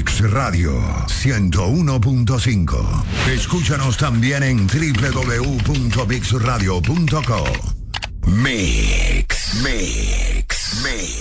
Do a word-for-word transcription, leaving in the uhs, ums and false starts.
Mix Radio ciento uno punto cinco. Escúchanos también en doble u doble u doble u punto mix radio punto com. Mix, Mix, Mix.